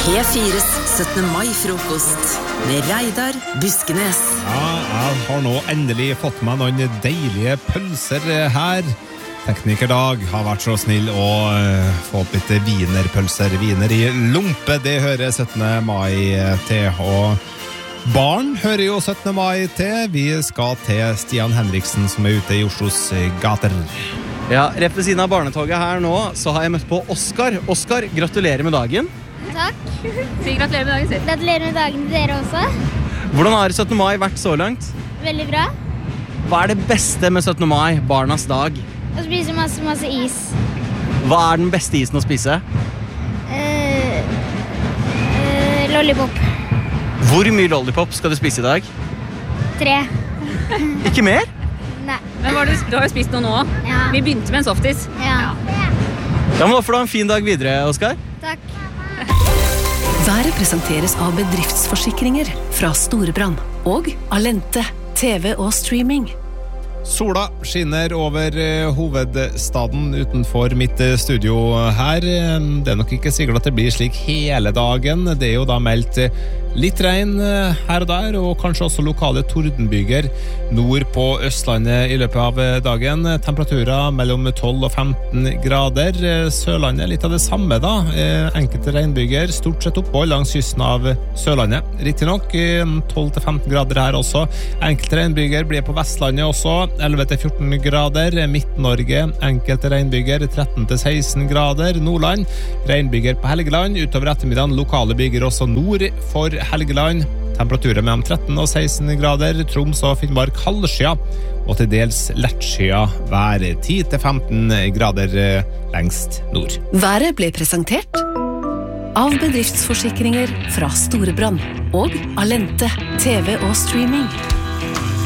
P4s 17. mai-frokost med Reidar Buskenes. Ja, jeg har nå endelig fått meg noen deilige pølser her. Tekniker Dag har vært så snill å få opp litt wienerpølser. Wiener i lompe, det hører 17. mai til. Og barn hører jo 17. mai til. Vi skal til Stian Henriksen som ute i Oslos gater. Ja, rett ved siden av barnetoget her nå, så har jeg møtt på Oskar. Oskar, gratulerer med dagen. Takk. Si gratulerer med dagen, si. Gratulerer med dagen til dere også. Hvordan har 17. mai vært så langt? Veldig bra. Hva det beste med 17. mai, barnas dag? Og spise masse is. Hva den beste isen å spise? Lollipop. Hvor mye lollipop skal du spise i dag? 3. Ikke mer? Nei. Men du har jo spist noe nå. Ja. Vi begynte med en softis. Ja. Ja, men da får du ha en fin dag videre, Oskar. Takk. Været presenteres av bedriftsforsikringer fra Storebrand og Alente, TV og streaming. Sola skinner over hovedstaden utenfor mitt studio her. Det nok ikke sikkert at det blir slik hele dagen. Det jo da meldt litt regn her og der, og kanskje også lokale tordenbyger nord på Østlandet i løpet av dagen. Temperaturer mellom 12 og 15 grader. Sørlandet litt av det samme da. Enkelte regnbyger, stort sett opphold langs kysten av Sørlandet. Riktig nok 12 til 15 grader her også. Enkelte regnbyger blir på Vestlandet også. 11 til 14 grader, Midt-Norge, enkelte regnbyger, 13 til 16 grader, Nordland, regnbyger på Helgeland, utover ettermiddagen, lokale byger også nord for Helgeland, temperaturer mellom 13 og 16 grader, Troms og Finnmark halvskya, og til dels lettskya vær 10 til 15 grader lengst nord. Været ble presentert av bedriftsforsikringer fra Storebrand og Alente, TV og streaming.